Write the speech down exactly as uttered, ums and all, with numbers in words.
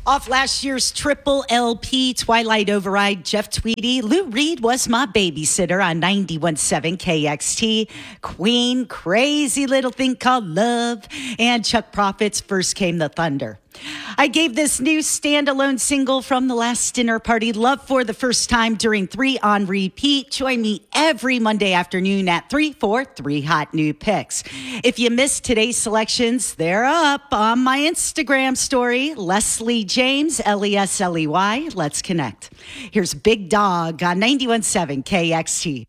Off last year's triple L P Twilight Override, Jeff Tweedy, Lou Reed was my babysitter on ninety-one point seven K X T. Queen, Crazy Little Thing Called Love, and Chuck Prophet's First Came the Thunder. I gave this new standalone single from the last dinner party love for the first time during three on repeat. Join me every Monday afternoon at three for three hot new picks. If you missed today's selections, they're up on my Instagram story, Leslie James, L E S L E Y. Let's connect. Here's Big Dog on ninety-one point seven K X T.